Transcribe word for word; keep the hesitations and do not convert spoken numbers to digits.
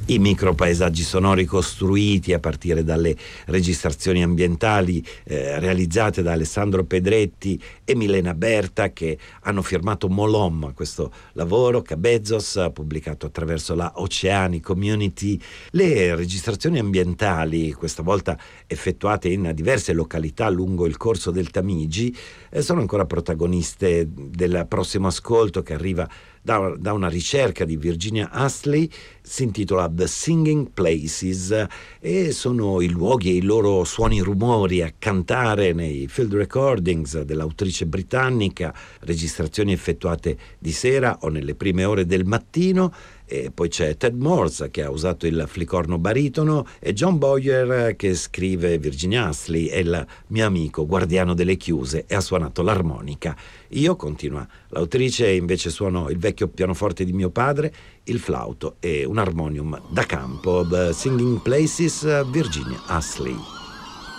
I micropaesaggi sonori costruiti a partire dalle registrazioni ambientali eh, realizzate da Alessandro Pedretti e Milena Berta, che hanno firmato Molom, questo lavoro che Bezos ha pubblicato attraverso la Oceani Community. Le registrazioni ambientali, questa volta effettuate in diverse località lungo il corso del Tamigi, eh, sono ancora protagoniste del prossimo ascolto, che arriva da, da una ricerca di Virginia Astley. Si intitola The Singing Places e sono i luoghi e i loro suoni rumori a cantare nei field recordings dell'autrice britannica, registrazioni effettuate di sera o nelle prime ore del mattino. E poi c'è Ted Morse, che ha usato il flicorno baritono, e John Boyer, che scrive Virginia Astley è il mio amico guardiano delle chiuse e ha suonato l'armonica. Io, continua l'autrice, invece suono il vecchio pianoforte di mio padre, il flauto e un armonium da campo. The Singing Places, Virginia Astley.